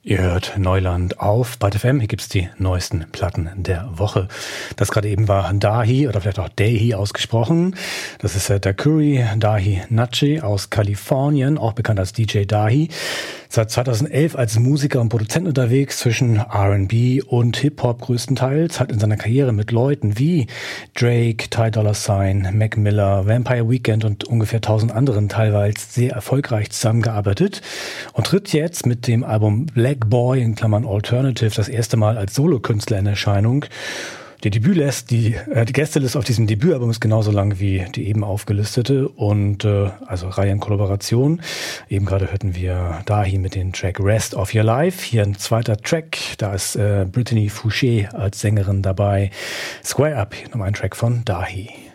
Ihr hört Neuland auf Byte FM. Hier gibt's die neuesten Platten der Woche. Das gerade eben war Dahi oder vielleicht auch Dahi ausgesprochen. Das ist Daiquiri Dahi Nachi aus Kalifornien, auch bekannt als DJ Dahi. Seit 2011 als Musiker und Produzent unterwegs zwischen R&B und Hip-Hop größtenteils. Hat in seiner Karriere mit Leuten wie Drake, Ty Dolla $ign, Mac Miller, Vampire Weekend und ungefähr 1000 anderen teilweise sehr erfolgreich zusammengearbeitet und tritt jetzt mit dem Album Black Boy in Klammern Alternative das erste Mal als Solokünstler in Erscheinung. Die Gästeliste auf diesem Debütalbum ist genauso lang wie die eben aufgelistete und also Reihe in Kollaboration. Eben gerade hörten wir Dahi mit dem Track Rest of Your Life. Hier ein zweiter Track, da ist Brittany Fouché als Sängerin dabei. Square Up, nochmal ein Track von Dahi.